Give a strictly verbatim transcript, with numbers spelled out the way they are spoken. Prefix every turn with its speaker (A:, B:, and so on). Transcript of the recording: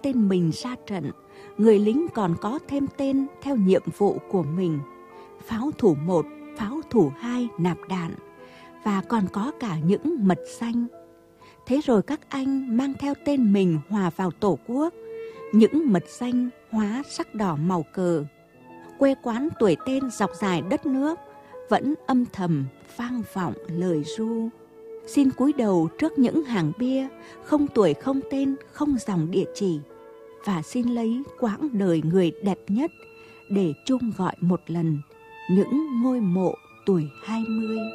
A: tên mình ra trận, người lính còn có thêm tên theo nhiệm vụ của mình. Pháo thủ một, pháo thủ hai nạp đạn, và còn có cả những mật danh. Thế rồi các anh mang theo tên mình hòa vào Tổ quốc, những mật danh hóa sắc đỏ màu cờ. Quê quán tuổi tên dọc dài đất nước vẫn âm thầm vang vọng lời ru. Xin cúi đầu trước những hàng bia, không tuổi không tên không dòng địa chỉ, và xin lấy quãng đời người đẹp nhất để chung gọi một lần những ngôi mộ tuổi hai mươi.